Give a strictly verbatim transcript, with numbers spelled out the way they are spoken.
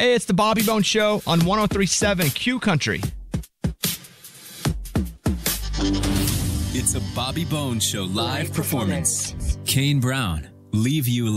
Hey, it's the Bobby Bones Show on one oh three point seven Q Country. It's a Bobby Bones Show live performance. Kane Brown, Leave You